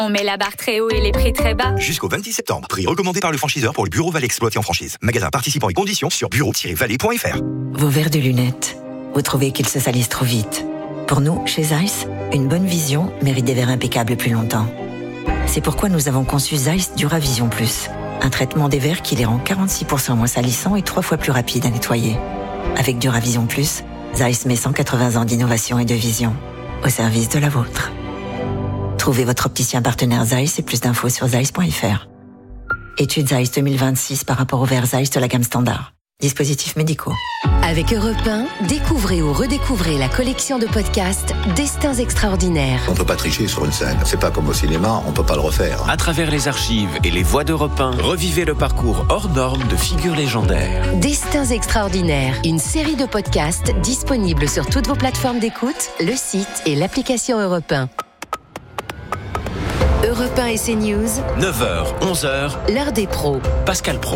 On met la barre très haut et les prix très bas. Jusqu'au 26 septembre. Prix recommandé par le franchiseur pour le bureau Vallée exploité en franchise. Magasin participant et conditions sur bureau-vallée.fr. Vos verres de lunettes. Vous trouvez qu'ils se salissent trop vite. Pour nous, chez Zeiss, une bonne vision mérite des verres impeccables plus longtemps. C'est pourquoi nous avons conçu Zeiss Duravision Plus. Un traitement des verres qui les rend 46% moins salissants et 3 fois plus rapides à nettoyer. Avec Duravision Plus, Zeiss met 180 ans d'innovation et de vision au service de la vôtre. Trouvez votre opticien partenaire Zeiss et plus d'infos sur zeiss.fr. Étude Zeiss 2026 par rapport aux verres Zeiss de la gamme standard. Dispositifs médicaux. Avec Europe 1, découvrez ou redécouvrez la collection de podcasts Destins extraordinaires. On peut pas tricher sur une scène. C'est pas comme au cinéma, on peut pas le refaire. À travers les archives et les voix d'Europe 1, revivez le parcours hors norme de figures légendaires. Destins extraordinaires, une série de podcasts disponibles sur toutes vos plateformes d'écoute, le site et l'application Europe 1. Europe 1 et CNews, 9h, 11h, l'heure des pros. Pascal Pro.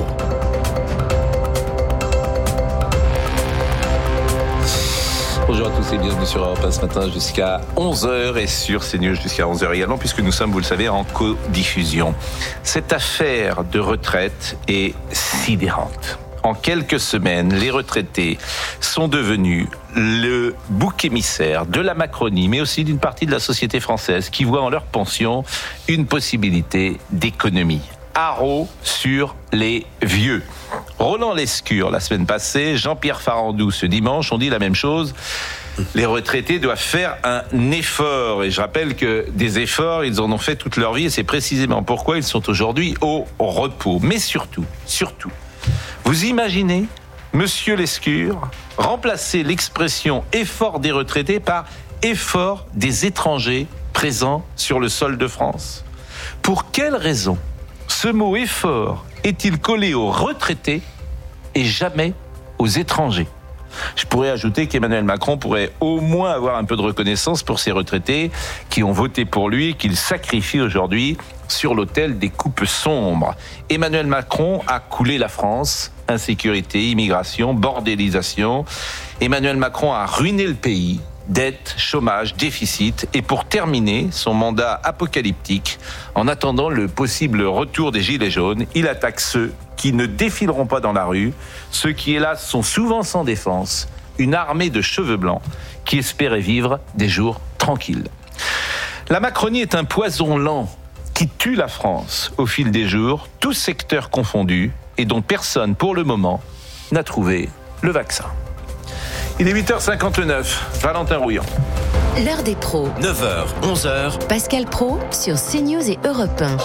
Bonjour à tous et bienvenue sur Europe 1 ce matin jusqu'à 11h et sur CNews jusqu'à 11h également puisque nous sommes, vous le savez, en co-diffusion. Cette affaire de retraite est sidérante. En quelques semaines, les retraités sont devenus le bouc émissaire de la Macronie, mais aussi d'une partie de la société française qui voit en leur pension une possibilité d'économie. Haro sur les vieux. Roland Lescure la semaine passée, Jean-Pierre Farandou ce dimanche ont dit la même chose. Les retraités doivent faire un effort. Et je rappelle que des efforts, ils en ont fait toute leur vie et c'est précisément pourquoi ils sont aujourd'hui au repos. Mais surtout, vous imaginez, Monsieur Lescure, remplacer l'expression effort des retraités par effort des étrangers présents sur le sol de France. Pour quelle raison ce mot effort est-il collé aux retraités et jamais aux étrangers ? Je pourrais ajouter qu'Emmanuel Macron pourrait au moins avoir un peu de reconnaissance pour ces retraités qui ont voté pour lui et qu'il sacrifie aujourd'hui sur l'autel des coupes sombres. Emmanuel Macron a coulé la France. Insécurité, immigration, bordélisation. Emmanuel Macron a ruiné le pays. Dette, chômage, déficit. Et pour terminer son mandat apocalyptique, en attendant le possible retour des Gilets jaunes, il attaque ceux qui ne défileront pas dans la rue, ceux qui, hélas, sont souvent sans défense, une armée de cheveux blancs qui espérait vivre des jours tranquilles. La Macronie est un poison lent qui tue la France au fil des jours, tous secteurs confondus, et dont personne, pour le moment, n'a trouvé le vaccin. Il est 8h59, Valentin Rouillant. L'heure des pros. 9h, 11h, Pascal Pro sur CNews et Europe 1.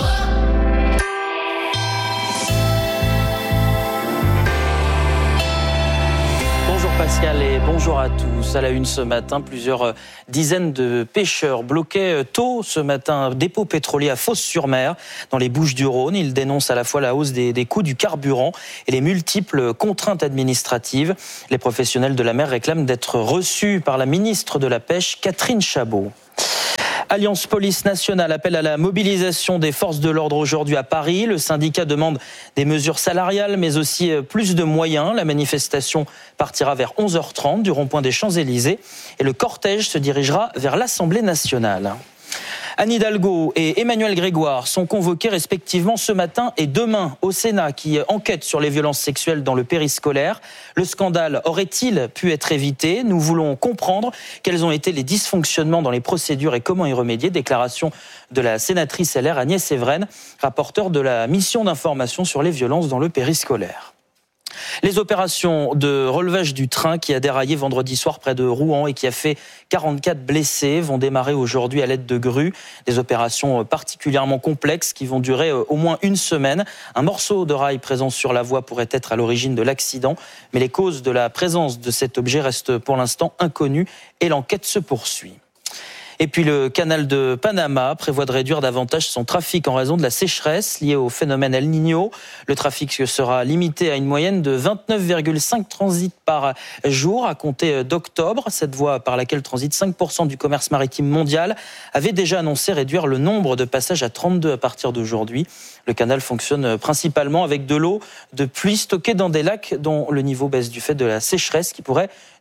Bonjour Pascal et bonjour à tous. À la une ce matin, plusieurs dizaines de pêcheurs bloquaient tôt ce matin un dépôt pétrolier à Fos-sur-Mer dans les Bouches-du-Rhône. Ils dénoncent à la fois la hausse des coûts du carburant et les multiples contraintes administratives. Les professionnels de la mer réclament d'être reçus par la ministre de la Pêche, Catherine Chabot. Alliance Police Nationale appelle à la mobilisation des forces de l'ordre aujourd'hui à Paris. Le syndicat demande des mesures salariales, mais aussi plus de moyens. La manifestation partira vers 11h30 du rond-point des Champs-Élysées et le cortège se dirigera vers l'Assemblée nationale. Anne Hidalgo et Emmanuel Grégoire sont convoqués respectivement ce matin et demain au Sénat qui enquête sur les violences sexuelles dans le périscolaire. Le scandale aurait-il pu être évité ? Nous voulons comprendre quels ont été les dysfonctionnements dans les procédures et comment y remédier. Déclaration de la sénatrice LR Agnès Evren, rapporteure de la mission d'information sur les violences dans le périscolaire. Les opérations de relevage du train qui a déraillé vendredi soir près de Rouen et qui a fait 44 blessés vont démarrer aujourd'hui à l'aide de grues. Des opérations particulièrement complexes qui vont durer au moins une semaine. Un morceau de rail présent sur la voie pourrait être à l'origine de l'accident, mais les causes de la présence de cet objet restent pour l'instant inconnues et l'enquête se poursuit. Et puis le canal de Panama prévoit de réduire davantage son trafic en raison de la sécheresse liée au phénomène El Niño. Le trafic sera limité à une moyenne de 29,5 transits par jour à compter d'octobre. Cette voie par laquelle transite 5% du commerce maritime mondial avait déjà annoncé réduire le nombre de passages à 32 à partir d'aujourd'hui. Le canal fonctionne principalement avec de l'eau de pluie stockée dans des lacs dont le niveau baisse du fait de la sécheresse qui pourrait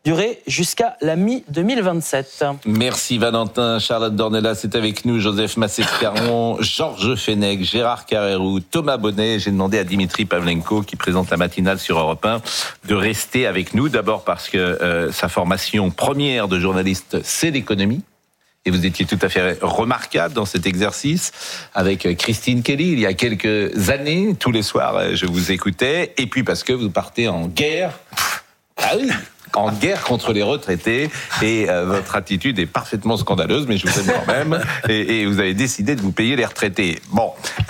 durer jusqu'à la mi-2027. Merci Valentin. Charlotte Dornelas est avec nous, Joseph Massescaron, Georges Fenech, Gérard Carrérou, Thomas Bonnet. J'ai demandé à Dimitri Pavlenko, qui présente la matinale sur Europe 1, de rester avec nous. D'abord parce que sa formation première de journaliste, c'est l'économie. Et vous étiez tout à fait remarquable dans cet exercice avec Christine Kelly il y a quelques années. Tous les soirs, je vous écoutais. Et puis parce que vous partez en guerre. Ah oui, en guerre contre les retraités. Et votre attitude est parfaitement scandaleuse, mais je vous aime quand même. Et vous avez décidé de vous payer les retraités. Bon,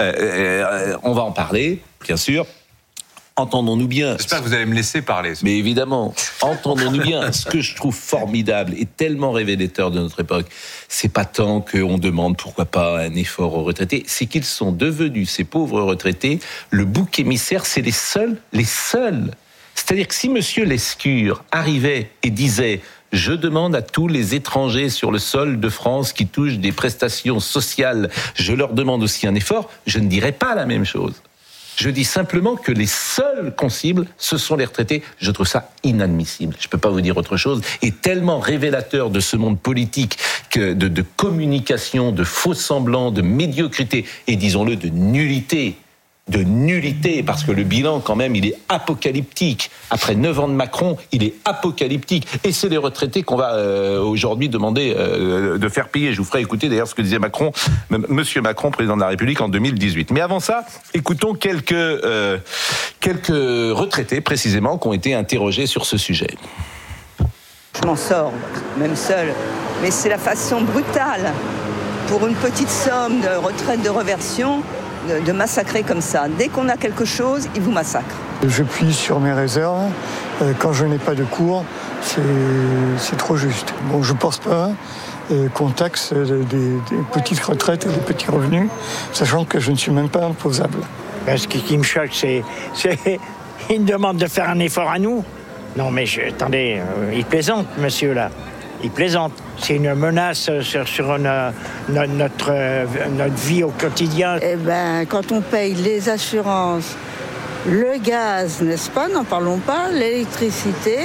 on va en parler, bien sûr. Entendons-nous bien. J'espère que vous allez me laisser parler. Mais évidemment, entendons-nous bien. Ce que je trouve formidable et tellement révélateur de notre époque, c'est pas tant qu'on demande pourquoi pas un effort aux retraités, c'est qu'ils sont devenus, ces pauvres retraités, le bouc émissaire, c'est les seuls. C'est-à-dire que si monsieur Lescure arrivait et disait « Je demande à tous les étrangers sur le sol de France qui touchent des prestations sociales, je leur demande aussi un effort », je ne dirais pas la même chose. Je dis simplement que les seuls qu'on cible, ce sont les retraités. Je trouve ça inadmissible. Je ne peux pas vous dire autre chose. Et tellement révélateur de ce monde politique, de communication, de faux semblants, de médiocrité et, disons-le, de nullité, parce que le bilan, quand même, il est apocalyptique. Après 9 ans de Macron, il est apocalyptique. Et c'est les retraités qu'on va aujourd'hui demander de faire payer. Je vous ferai écouter d'ailleurs ce que disait Monsieur Macron, président de la République, en 2018. Mais avant ça, écoutons quelques retraités, précisément, qui ont été interrogés sur ce sujet. Je m'en sors, même seul. Mais c'est la façon brutale, pour une petite somme de retraite de réversion, de massacrer comme ça. Dès qu'on a quelque chose, ils vous massacrent. Je plie sur mes réserves. Quand je n'ai pas de cours, c'est trop juste. Bon, je ne pense pas qu'on taxe des petites retraites et des petits revenus, sachant que je ne suis même pas imposable. Ce qui me choque, c'est une demande de faire un effort à nous. Non, mais attendez, il plaisante, monsieur, là. Il plaisante. C'est une menace sur notre vie au quotidien. Eh bien, quand on paye les assurances, le gaz, n'est-ce pas, n'en parlons pas, l'électricité,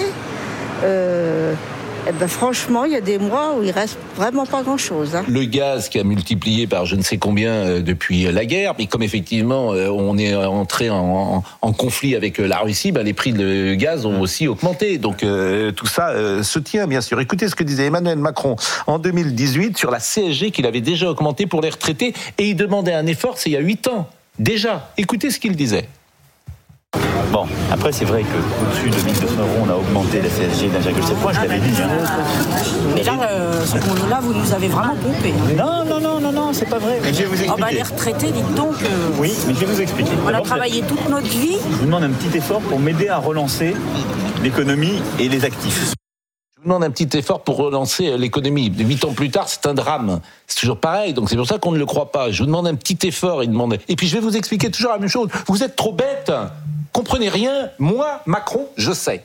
eh ben, franchement, il y a des mois où il reste vraiment pas grand-chose. Le gaz qui a multiplié par je ne sais combien depuis la guerre, mais comme effectivement on est entré en conflit avec la Russie, les prix de gaz ont aussi augmenté. Donc tout ça se tient, bien sûr. Écoutez ce que disait Emmanuel Macron en 2018 sur la CSG qu'il avait déjà augmenté pour les retraités, et il demandait un effort, c'est il y a 8 ans. Déjà, écoutez ce qu'il disait. Bon, après c'est vrai qu'au-dessus de 1 200 €, on a augmenté la CSG d'1,7 point, je l'avais dit. Mais là, ce moment-là, vous nous avez vraiment pompé. Non, c'est pas vrai. Mais je vais vous expliquer. Les retraités, dites donc... Oui, mais je vais vous expliquer. On a travaillé toute notre vie. Je vous demande un petit effort pour m'aider à relancer l'économie et les actifs. Je vous demande un petit effort pour relancer l'économie. 8 ans plus tard, c'est un drame. C'est toujours pareil, donc c'est pour ça qu'on ne le croit pas. Je vous demande un petit effort, il demandait. Et puis je vais vous expliquer toujours la même chose. Vous êtes trop bête. Comprenez rien. Moi, Macron, je sais.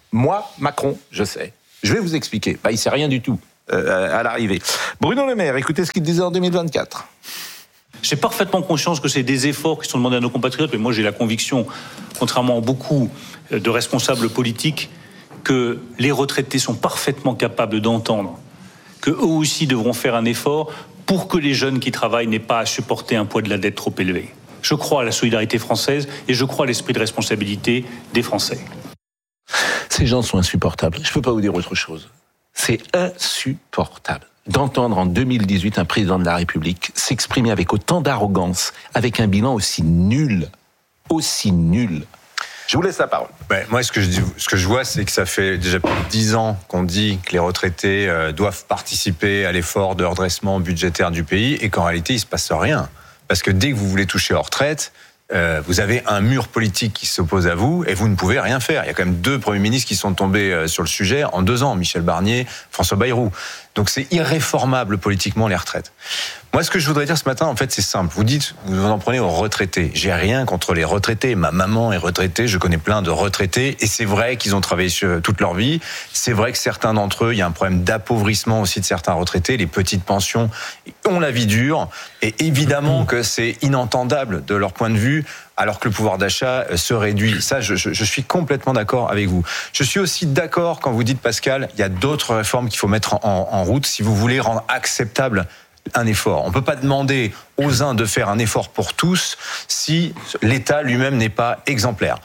Je vais vous expliquer. Il sait rien du tout à l'arrivée. Bruno Le Maire, écoutez ce qu'il disait en 2024. J'ai parfaitement conscience que c'est des efforts qui sont demandés à nos compatriotes, mais moi j'ai la conviction, contrairement à beaucoup de responsables politiques, que les retraités sont parfaitement capables d'entendre que eux aussi devront faire un effort pour que les jeunes qui travaillent n'aient pas à supporter un poids de la dette trop élevé. Je crois à la solidarité française et je crois à l'esprit de responsabilité des Français. Ces gens sont insupportables. Je ne peux pas vous dire autre chose. C'est insupportable d'entendre en 2018 un président de la République s'exprimer avec autant d'arrogance, avec un bilan aussi nul. Je vous laisse la parole. Moi, ce que je vois, c'est que ça fait déjà plus de 10 ans qu'on dit que les retraités doivent participer à l'effort de redressement budgétaire du pays et qu'en réalité, il ne se passe rien. Parce que dès que vous voulez toucher leur retraite, vous avez un mur politique qui s'oppose à vous et vous ne pouvez rien faire. Il y a quand même 2 premiers ministres qui sont tombés sur le sujet en 2 ans, Michel Barnier, François Bayrou. Donc c'est irréformable politiquement les retraites. Moi, ce que je voudrais dire ce matin, en fait, c'est simple. Vous en prenez aux retraités. J'ai rien contre les retraités. Ma maman est retraitée. Je connais plein de retraités. Et c'est vrai qu'ils ont travaillé toute leur vie. C'est vrai que certains d'entre eux, il y a un problème d'appauvrissement aussi de certains retraités. Les petites pensions ont la vie dure. Et évidemment que c'est inentendable de leur point de vue, alors que le pouvoir d'achat se réduit. Ça, je suis complètement d'accord avec vous. Je suis aussi d'accord quand vous dites, Pascal, il y a d'autres réformes qu'il faut mettre en route si vous voulez rendre acceptable un effort. On ne peut pas demander aux uns de faire un effort pour tous si l'État lui-même n'est pas exemplaire.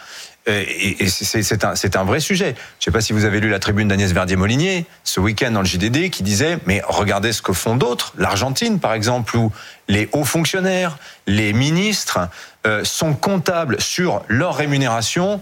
Et c'est un vrai sujet. Je ne sais pas si vous avez lu la tribune d'Agnès Verdier-Molinier ce week-end dans le JDD qui disait mais regardez ce que font d'autres, l'Argentine par exemple, où les hauts fonctionnaires, les ministres sont comptables sur leur rémunération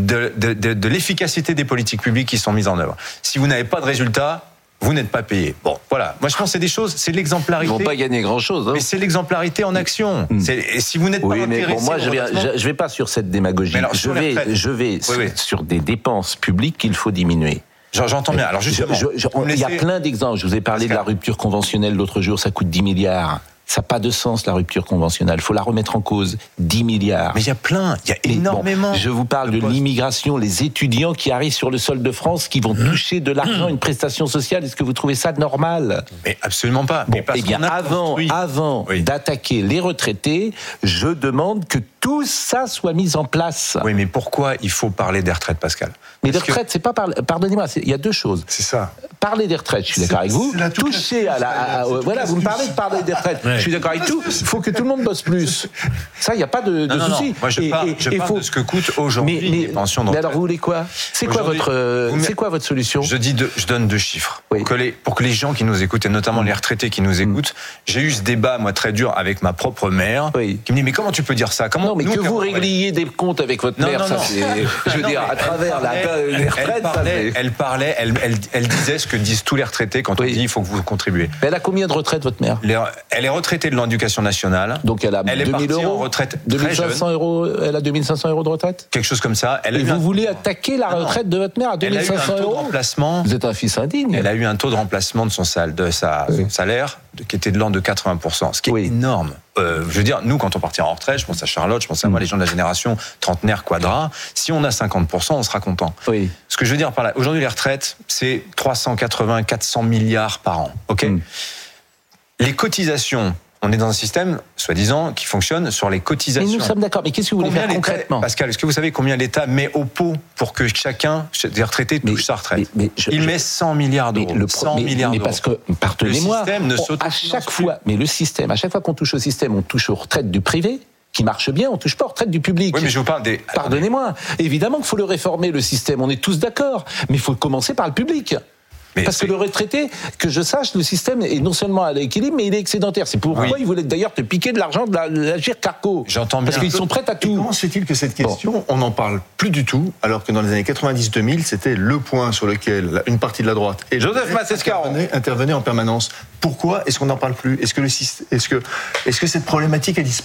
de l'efficacité des politiques publiques qui sont mises en œuvre. Si vous n'avez pas de résultats, vous n'êtes pas payé. Bon, voilà. Moi, je pense que c'est des choses, c'est l'exemplarité. Ils vont pas gagner grand-chose. Hein. Mais c'est l'exemplarité en action. Et si vous n'êtes pas intéressé... Bon, moi, je vais pas sur cette démagogie. Alors, je vais sur des dépenses publiques qu'il faut diminuer. J'entends bien. Alors, justement... Il y a plein d'exemples. Je vous ai parlé de la rupture conventionnelle l'autre jour, ça coûte 10 milliards. Ça n'a pas de sens, la rupture conventionnelle. Il faut la remettre en cause. 10 milliards. Mais il y a plein, il y a énormément. Je vous parle de l'immigration, les étudiants qui arrivent sur le sol de France, qui vont toucher de l'argent, une prestation sociale. Est-ce que vous trouvez ça normal ? Mais absolument pas. Bon, eh bien, avant d'attaquer les retraités, je demande que tout ça soit mis en place. Oui, mais pourquoi il faut parler des retraites, Pascal ? Mais les retraites, c'est pas pardonnez-moi, il y a deux choses. C'est ça. Parler des retraites, je suis d'accord avec vous. Toucher voilà, vous me parlez des retraites. Je suis d'accord avec tout. Il faut que tout le monde bosse plus. Ça, il n'y a pas de souci. Moi, je parle de ce que coûtent aujourd'hui les pensions d'entrée. Mais alors, vous voulez quoi ? C'est quoi votre solution ? Je donne deux chiffres. Pour que les gens qui nous écoutent, et notamment les retraités qui nous écoutent, j'ai eu ce débat, moi, très dur avec ma propre mère, qui me dit, mais comment tu peux dire ça ? Non, mais que vous régliez des comptes avec votre mère, ça c'est... Je veux dire, à travers les retraites, elle disait ce que disent tous les retraités quand on dit il faut que vous contribuez. Mais elle a combien de retraites, votre mère ? Elle est retraitée de l'éducation nationale. Donc elle a 2000 euros en retraite 2500 euros. Elle a 2500 euros de retraite. Quelque chose comme ça. Et vous voulez attaquer la retraite de votre mère à 2500 euros ? Vous êtes un fils indigne. Elle a eu un taux de remplacement de son salaire qui était de l'ordre de 80%, ce qui est énorme. Je veux dire, nous, quand on partira en retraite, je pense à Charlotte, je pense à moi, les gens de la génération trentenaire, quadra, si on a 50%, on sera content. Oui. Ce que je veux dire par là, aujourd'hui, les retraites, c'est 380, 400 milliards par an. OK ? Les cotisations, on est dans un système, soi-disant, qui fonctionne sur les cotisations. Mais nous sommes d'accord, mais qu'est-ce que vous voulez faire concrètement ? Pascal, est-ce que vous savez combien l'État met au pot pour que chacun des retraités touche sa retraite ? Il met 100 milliards d'euros. 100 milliards d'euros. Mais parce que, pardonnez-moi, le système ne à chaque fois qu'on touche au système, on touche aux retraites du privé, qui marche bien, on touche pas aux retraites du public. Oui, mais je vous parle des... Pardonnez-moi, évidemment qu'il faut le réformer, le système, on est tous d'accord, mais il faut commencer par le public. Parce que le retraité, que je sache, le système est non seulement à l'équilibre, mais il est excédentaire. C'est pourquoi ils voulaient d'ailleurs te piquer de l'argent de l'Agirc Carco. J'entends bien. Parce qu'ils sont prêts à tout. Et comment se fait-il que cette question, on n'en parle plus du tout, alors que dans les années 90-2000, c'était le point sur lequel une partie de la droite et Joseph Massescaron intervenait en permanence. Pourquoi est-ce qu'on n'en parle plus ? Est-ce que cette problématique a disparu ?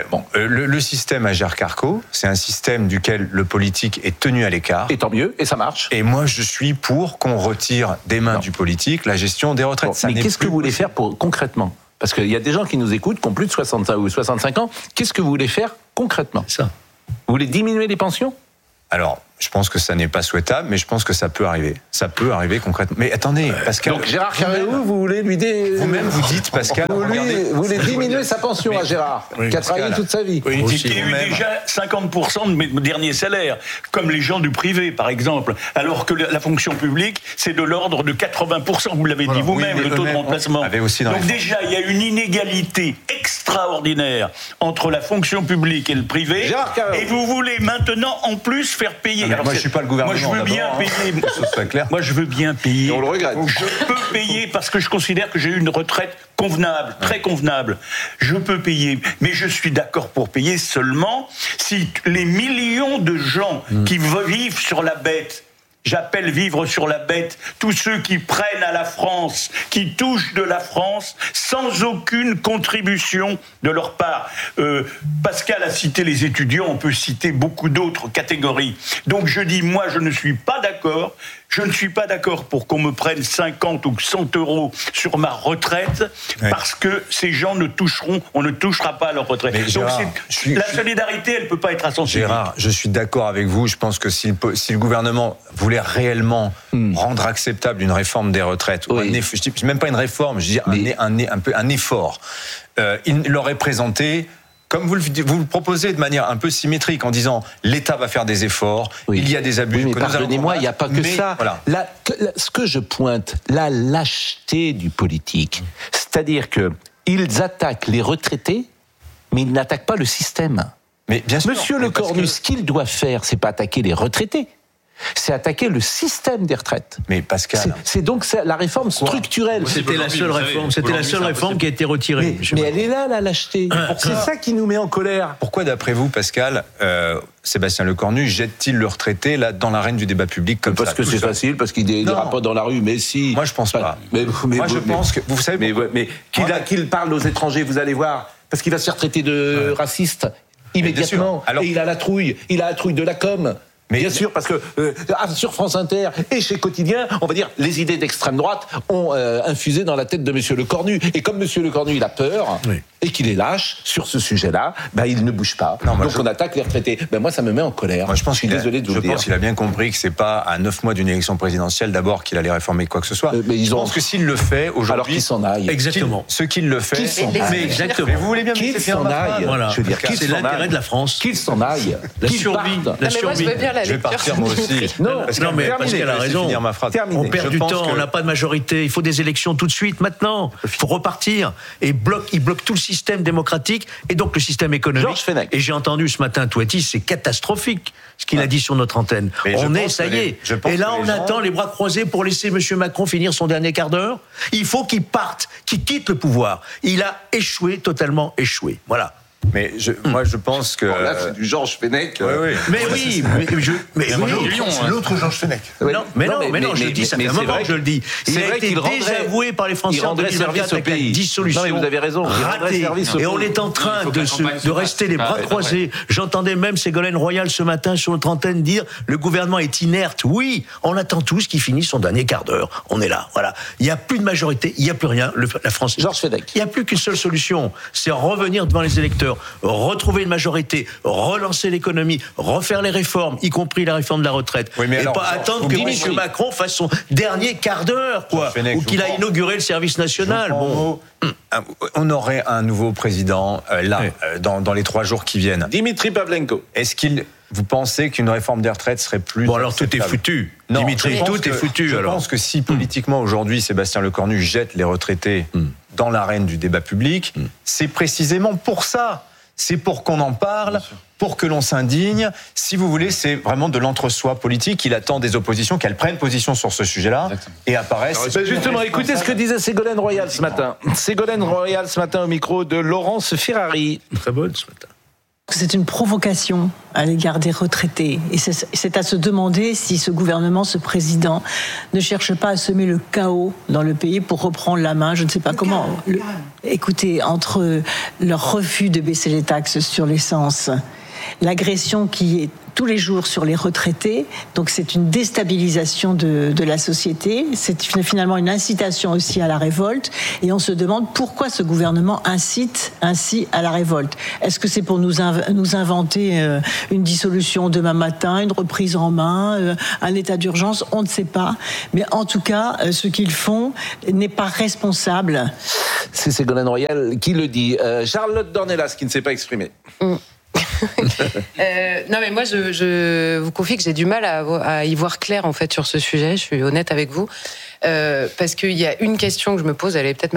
Le système Agirc Carco, c'est un système duquel le politique est tenu à l'écart. Et tant mieux, et ça marche. Et moi, je suis pour qu'on retire des mains du politique la gestion des retraites. Mais qu'est-ce que vous voulez faire concrètement ? Parce qu'il y a des gens qui nous écoutent, qui ont plus de 65 ou 65 ans. Qu'est-ce que vous voulez faire concrètement ? Ça. Vous voulez diminuer les pensions ? Alors, je pense que ça n'est pas souhaitable, mais je pense que ça peut arriver. Ça peut arriver concrètement. Mais attendez, Pascal... Donc Gérard Carreau, vous voulez lui... Vous-même, vous dites, Pascal... Vous voulez diminuer sa pension à Gérard, qui a travaillé toute sa vie. Oui, qui a eu déjà 50% de mes derniers salaires, comme les gens du privé, par exemple. Alors que la fonction publique, c'est de l'ordre de 80%, vous l'avez dit vous-même, le taux de remplacement. Donc déjà, il y a une inégalité extraordinaire entre la fonction publique et le privé. Et vous voulez maintenant, en plus, faire payer... Alors, moi, je suis pas le gouvernement. Moi, je veux bien payer. Moi, je veux bien payer. On le regrette. Je peux payer parce que je considère que j'ai eu une retraite convenable, très convenable. Je peux payer, mais je suis d'accord pour payer seulement si les millions de gens qui vivent sur la bête. J'appelle vivre sur la bête tous ceux qui prennent à la France, qui touchent de la France sans aucune contribution de leur part. Pascal a cité les étudiants, on peut citer beaucoup d'autres catégories. Donc je dis, moi je ne suis pas d'accord Je ne suis pas d'accord pour qu'on me prenne 50 ou 100 euros sur ma retraite parce que ces gens on ne touchera pas à leur retraite. Mais Gérard, la solidarité, elle ne peut pas être à sens unique. Gérard, je suis d'accord avec vous. Je pense que si le gouvernement voulait réellement rendre acceptable une réforme des retraites, ou je dis même pas une réforme, je dis un effort, il l'aurait présenté. Comme vous le proposez de manière un peu symétrique en disant l'État va faire des efforts, il y a des abus. Oui, mais pardonnez-moi, il n'y a pas que ça. Voilà. Ce que je pointe, la lâcheté du politique, c'est-à-dire qu'ils attaquent les retraités, mais ils n'attaquent pas le système. Mais bien sûr. Monsieur Lecornu, ce qu'il doit faire, c'est pas attaquer les retraités. C'est attaquer le système des retraites. Mais Pascal, c'est donc la réforme structurelle. C'était la seule réforme. C'était la seule réforme qui a été retirée. Mais elle est là, la lâcheté. C'est ça qui nous met en colère. Pourquoi, d'après vous, Pascal, Sébastien Lecornu jette-t-il le retraité là dans l'arène du débat public comme parce ça? Parce que c'est facile, parce qu'il n'ira pas dans la rue. Mais si. Moi, je pense pas. Moi, je pense que vous savez. Mais qu'il parle aux étrangers, vous allez voir, parce qu'il va se faire traiter de raciste immédiatement. Alors, et il a la trouille de la com. Mais bien sûr, parce que sur France Inter et chez Quotidien, on va dire, les idées d'extrême droite ont infusé dans la tête de Monsieur Lecornu. Et comme Monsieur Lecornu, il a peur et qu'il est lâche sur ce sujet-là, il ne bouge pas. Donc on attaque les retraités. Moi, ça me met en colère. Moi, je pense qu'il désolé de vous le dire. Je pense qu'il a bien compris que c'est pas à 9 mois d'une élection présidentielle d'abord qu'il allait réformer quoi que ce soit. Je pense que s'il le fait aujourd'hui, alors qu'il s'en aille. Exactement. Ce qu'il le fait, mais exactement. Mais vous voulez bien qu'il s'en aille. Voilà. Je veux dire, c'est l'intérêt de la France. Qu'il s'en aille. La survie. Je vais partir moi aussi. Non, mais Pascal a raison. On perd du temps, on n'a pas de majorité. Il faut des élections tout de suite, maintenant. Il faut repartir. Et il bloque tout le système démocratique et donc le système économique. Et j'ai entendu ce matin Touati, c'est catastrophique ce qu'il a dit sur notre antenne. Ça y est. Et là, on attend les bras croisés pour laisser M. Macron finir son dernier quart d'heure. Il faut qu'il parte, qu'il quitte le pouvoir. Il a échoué, totalement échoué. Voilà. Mais moi, je pense que... Bon, là, c'est du Georges Fenech. Mais oui, c'est l'autre Georges Fenech. Non, je le dis, ça fait un moment que je le dis. Il a été désavoué par les Français en 2024 avec la dissolution. Non, mais vous avez raison. Ratée. Et on est en train de rester les bras croisés. J'entendais même Ségolène Royal ce matin sur notre antenne dire le gouvernement est inerte. Oui, on attend tous qu'il finisse son dernier quart d'heure. On est là, voilà. Il n'y a plus de majorité, il n'y a plus rien. La France... Georges Fenech. Il n'y a plus qu'une seule solution, c'est revenir devant les électeurs, retrouver une majorité, relancer l'économie, refaire les réformes, y compris la réforme de la retraite, et pas attendre que M. Macron fasse son dernier quart d'heure, ou qu'il a inauguré le service national. Bon. On aurait un nouveau président dans les 3 jours qui viennent. Dimitri Pavlenko. Vous pensez qu'une réforme des retraites serait plus... Bon, alors tout est foutu. Non, Dimitri, tout est foutu. Je pense que si politiquement aujourd'hui Sébastien Lecornu jette les retraités dans l'arène du débat public, c'est précisément pour ça. C'est pour qu'on en parle, pour que l'on s'indigne. Si vous voulez, c'est vraiment de l'entre-soi politique. Il attend des oppositions qu'elles prennent position sur ce sujet-là et apparaissent... Justement, écoutez ce que disait Ségolène Royal ce matin. Ségolène Royal ce matin au micro de Laurence Ferrari. Très bonne ce matin. C'est une provocation à l'égard des retraités. Et c'est à se demander si ce gouvernement, ce président, ne cherche pas à semer le chaos dans le pays pour reprendre la main. Je ne sais pas comment. Écoutez, entre leur refus de baisser les taxes sur l'essence, l'agression qui est tous les jours sur les retraités, donc c'est une déstabilisation de la société, c'est finalement une incitation aussi à la révolte, et on se demande pourquoi ce gouvernement incite ainsi à la révolte. Est-ce que c'est pour nous inventer une dissolution demain matin, une reprise en main, un état d'urgence? On ne sait pas, mais en tout cas, ce qu'ils font n'est pas responsable. C'est Ségolène Royal qui le dit. Charlotte Dornelas qui ne s'est pas exprimée. Non mais moi je vous confie que j'ai du mal à y voir clair en fait sur ce sujet, je suis honnête avec vous, parce qu'il y a une question que je me pose, elle est peut-être